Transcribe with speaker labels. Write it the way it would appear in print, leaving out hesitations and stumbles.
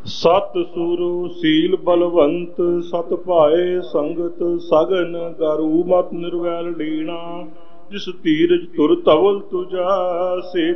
Speaker 1: ਸਤ ਸੁਰੂ ਸੀਲ ਬਲਵੰਤ ਸਤ ਭਾਏ ਸੰਗਤ ਸਗਨ ਗਰੂ ਮਤ ਨਿਰਵੈਲ ਲੀਣਾ ਜਿਸ ਧੀਰਜ ਤੁਰ ਧਵਲ ਤੁਜਾ ਸੇ